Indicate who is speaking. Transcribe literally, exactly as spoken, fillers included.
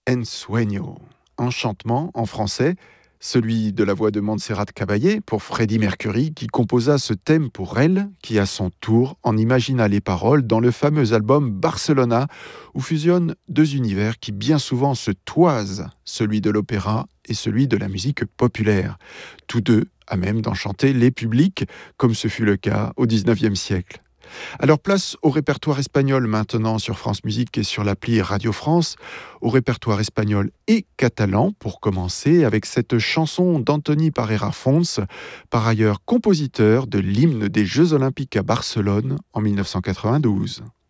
Speaker 1: Ensueño, enchantement en français, celui de la voix de Montserrat Caballé pour Freddie Mercury qui composa ce thème pour elle, qui à son tour en imagina les paroles dans le fameux album Barcelona, où fusionnent deux univers qui bien souvent se toisent, celui de l'opéra et celui de la musique populaire, tous deux à même d'enchanter les publics, comme ce fut le cas au dix-neuvième siècle. Alors place au répertoire espagnol maintenant sur France Musique et sur l'appli Radio France, au répertoire espagnol et catalan pour commencer avec cette chanson d'Antoni Parera Fons, par ailleurs compositeur de l'hymne des Jeux Olympiques à Barcelone en mille neuf cent quatre-vingt-douze.